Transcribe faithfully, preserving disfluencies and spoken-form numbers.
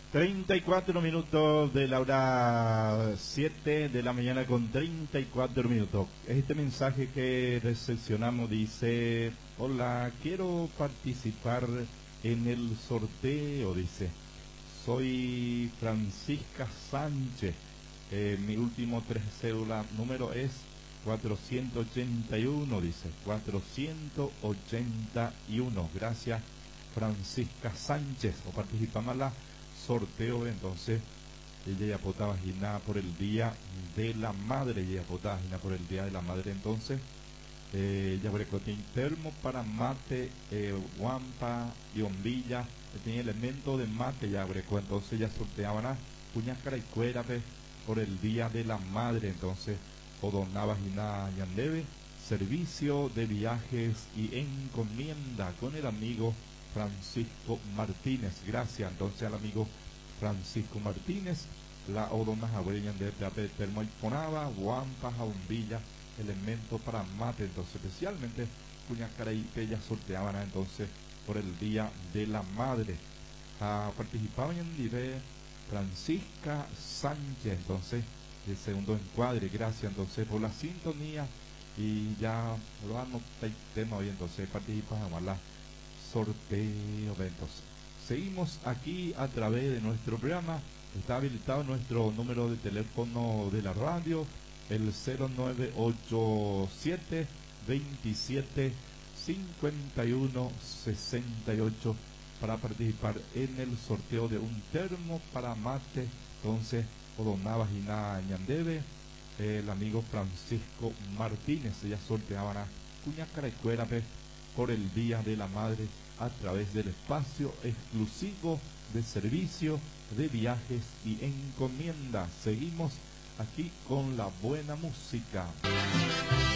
treinta y cuatro minutos de la hora siete de la mañana con treinta y cuatro minutos. Este mensaje que recepcionamos dice: hola, quiero participar en el sorteo, dice. Soy Francisca Sánchez. Eh, mi último tres cédula número es cuatrocientos ochenta y uno, dice. cuatrocientos ochenta y uno. Gracias, Francisca Sánchez. O participamos en la sorteo, entonces ella ya potaba vaginar por el día de la madre, ella potaba vaginar por el día de la madre, entonces eh, ella tiene termo para mate, eh, guampa y bombilla, tenía elementos de mate, ya brecó, entonces ya sorteaban a puñascara y cuérape por el día de la madre, entonces o donaba vagina yandeve, servicio de viajes y encomienda con el amigo Francisco Martínez. Gracias entonces al amigo Francisco Martínez. La odona jabreñan de teatro termo y ponaba, guampas, bombilla, elementos para mate, entonces especialmente puñacara y pella sorteaban entonces por el día de la madre. Ah, participaban en diré Francisca Sánchez, entonces el segundo encuadre. Gracias entonces por la sintonía y ya lo anoté tema hoy, entonces participamos en la sorteo de entonces. Seguimos aquí a través de nuestro programa. Está habilitado nuestro número de teléfono de la radio, el cero nueve ocho siete, veintisiete, cincuenta y uno, sesenta y ocho para participar en el sorteo de un termo para mate. Entonces, Odoná Vagina Ñandeve, el amigo Francisco Martínez, ella sorteaban a Cuñacara y Cuérape por el Día de la Madre a través del espacio exclusivo de servicio de viajes y encomienda. Seguimos aquí con la buena música.